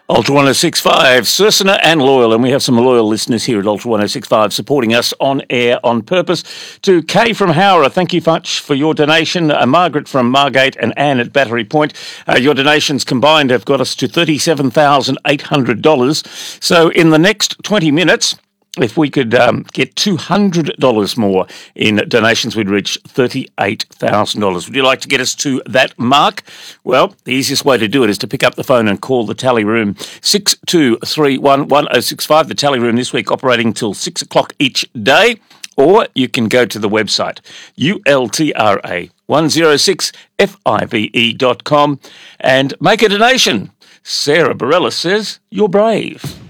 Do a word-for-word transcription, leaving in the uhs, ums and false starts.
Ultra one oh six point five, Sursina and Loyal, and we have some loyal listeners here at Ultra one oh six point five supporting us on air on purpose. To Kay from Howrah, thank you much for your donation. Uh, Margaret from Margate and Anne at Battery Point. Uh, your donations combined have got us to thirty-seven thousand eight hundred dollars. So in the next twenty minutes, if we could um, get two hundred dollars more in donations, we'd reach thirty-eight thousand dollars. Would you like to get us to that mark? Well, the easiest way to do it is to pick up the phone and call the tally room, six two three one, one oh six five. The tally room this week operating till six o'clock each day. Or you can go to the website, ultra one oh six five dot com, and make a donation. Sarah Bareilles says, you're brave.